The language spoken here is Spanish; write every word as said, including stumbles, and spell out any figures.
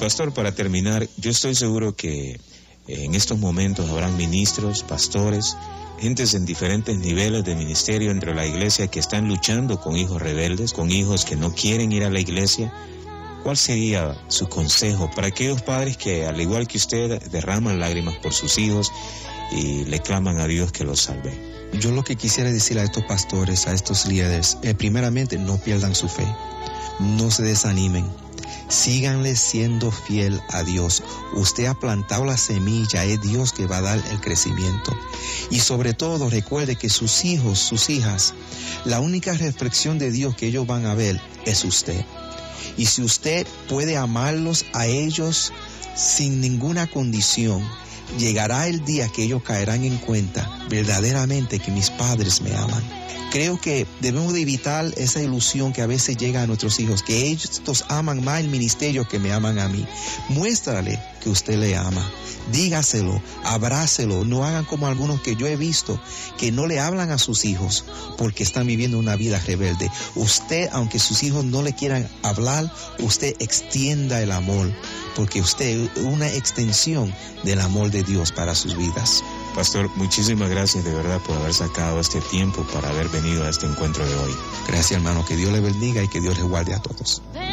pastor, para terminar, yo estoy seguro que en estos momentos habrán ministros, pastores, gentes en diferentes niveles de ministerio entre la iglesia que están luchando con hijos rebeldes, con hijos que no quieren ir a la iglesia. ¿Cuál sería su consejo para aquellos padres que, al igual que usted, derraman lágrimas por sus hijos y le claman a Dios que los salve? Yo lo que quisiera decir a estos pastores, a estos líderes, eh, primeramente, no pierdan su fe, no se desanimen. Síganle siendo fiel a Dios. Usted ha plantado la semilla, es Dios que va a dar el crecimiento. Y sobre todo recuerde que sus hijos, sus hijas, la única reflexión de Dios que ellos van a ver es usted. Y si usted puede amarlos a ellos sin ninguna condición, llegará el día que ellos caerán en cuenta verdaderamente que mis padres me aman. Creo que debemos de evitar esa ilusión que a veces llega a nuestros hijos, que ellos aman más el ministerio que me aman a mí. Muéstrale que usted le ama. Dígaselo, abrácelo. No hagan como algunos que yo he visto, que no le hablan a sus hijos porque están viviendo una vida rebelde. Usted, aunque sus hijos no le quieran hablar, usted extienda el amor, porque usted es una extensión del amor de Dios para sus vidas. Pastor, muchísimas gracias de verdad por haber sacado este tiempo para haber venido a este encuentro de hoy. Gracias, hermano. Que Dios le bendiga y que Dios le guarde a todos.